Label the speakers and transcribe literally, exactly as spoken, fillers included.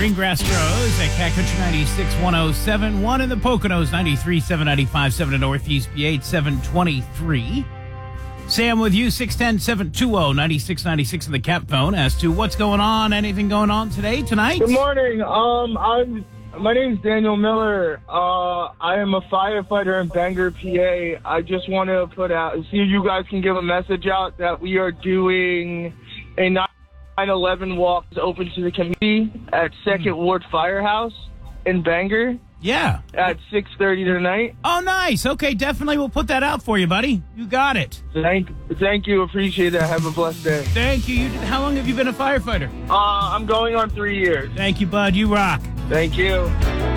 Speaker 1: Greengrass Grows at Cat Country ninety-six point one oh seven point one in the Poconos, ninety-three point seven, ninety-five point seven in Northeast P A, seven twenty-three. Sam with you, six one zero, seven two zero, nine six nine six in the Cap phone as to what's going on. Anything going on today, tonight?
Speaker 2: Good morning. Um, I'm. My name's Daniel Miller. Uh, I am a firefighter in Bangor, P A. I just want to put out, see if you guys can give a message out that we are doing a nine eleven walk open to the community at Second Ward Firehouse in Bangor.
Speaker 1: Yeah.
Speaker 2: At six thirty tonight.
Speaker 1: Oh, nice. Okay, definitely we'll put that out for you, buddy. You got it.
Speaker 2: Thank, thank you. Appreciate it. Have a blessed day.
Speaker 1: Thank you. You did, how long have you been a firefighter?
Speaker 2: Uh, I'm going on three years.
Speaker 1: Thank you, bud. You rock.
Speaker 2: Thank you.